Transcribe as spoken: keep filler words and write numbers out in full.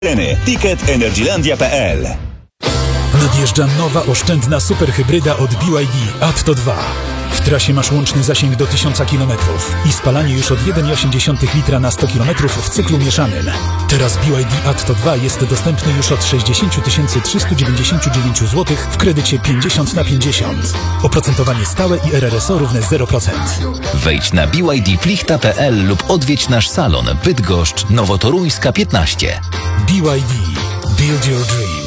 Ticket energylandia kropka p l. Nadjeżdża nowa oszczędna superhybryda od B Y D Atto dwa. W trasie masz łączny zasięg do tysiąca kilometrów i spalanie już od jeden przecinek osiem litra na sto kilometrów w cyklu mieszanym. Teraz B Y D Atto dwa jest dostępny już od sześćdziesiąt tysięcy trzysta dziewięćdziesiąt dziewięć złotych w kredycie pięćdziesiąt na pięćdziesiąt. Oprocentowanie stałe i R R S O równe zero procent. Wejdź na b y d plichta kropka p l lub odwiedź nasz salon Bydgoszcz, Nowotoruńska piętnaście. B Y D. Build your dream.